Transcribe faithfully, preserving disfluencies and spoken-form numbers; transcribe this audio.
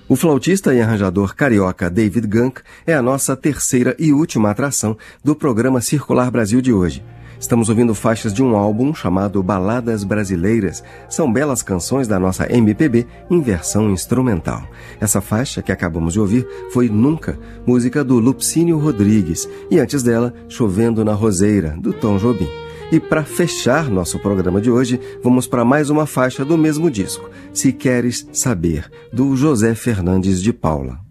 O flautista e arranjador carioca David Gunk é a nossa terceira e última atração do programa Circular Brasil de hoje. Estamos ouvindo faixas de um álbum chamado Baladas Brasileiras. São belas canções da nossa M P B em versão instrumental. Essa faixa que acabamos de ouvir foi Nunca, música do Lupcínio Rodrigues, e antes dela, Chovendo na Roseira, do Tom Jobim. E para fechar nosso programa de hoje, vamos para mais uma faixa do mesmo disco, Se Queres Saber, do José Fernandes de Paula.